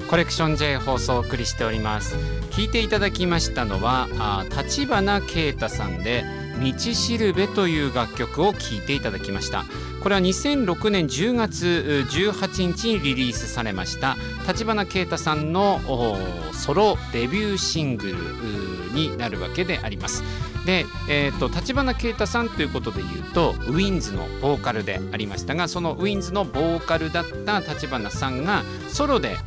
コレクション J 放送をお送りしております。聞いていただきましたのは立花啓太さんで道しるべという楽曲を聴いていただきました。これは2006年10月18日にリリースされました立花啓太さんのソロデビューシングルになるわけであります。で、立花啓太さんということでいうとウィンズのボーカルでありましたが、そのウィンズのボーカルだった立花さんがソロで、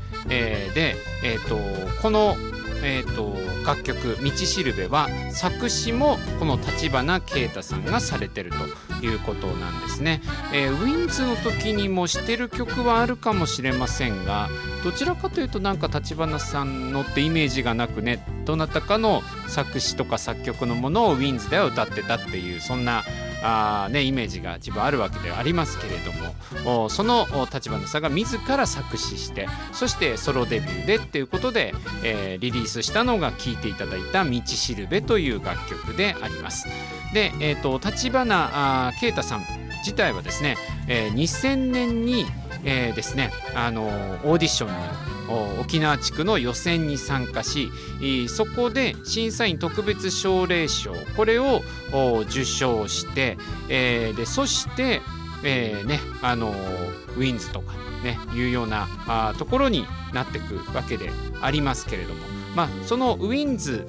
この楽曲道しるべは作詞もこの立花啓太さんがされてるということなんですね。ウィンズの時にもしてる曲はあるかもしれませんが、どちらかというとなんか立花さんのってイメージがなくね、どなたかの作詞とか作曲のものをウィンズでは歌ってたっていう、そんなイメージが自分あるわけではありますけれども、その立花さんが自ら作詞して、そしてソロデビューでっていうことで、リリースしたのが聴いていただいた道しるべという楽曲であります。で、立花啓太さん自体はですね、2000年に、ですね、オーディションに沖縄地区の予選に参加し、そこで審査員特別奨励賞これを受賞して、でそして、ウィンズとかねいうようなところになっていくわけでありますけれども、そのウィンズ